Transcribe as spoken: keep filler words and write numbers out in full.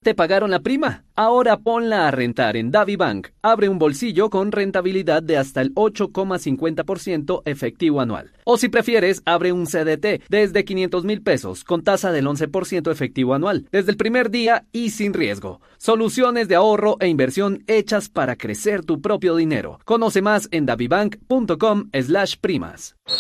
¿Te pagaron la prima? Ahora ponla a rentar en DaviBank. Abre un bolsillo con rentabilidad de hasta el ocho coma cincuenta por ciento efectivo anual. O si prefieres, abre un C D T desde quinientos mil pesos con tasa del once por ciento efectivo anual, desde el primer día y sin riesgo. Soluciones de ahorro e inversión hechas para crecer tu propio dinero. Conoce más en davibank punto com slash primas.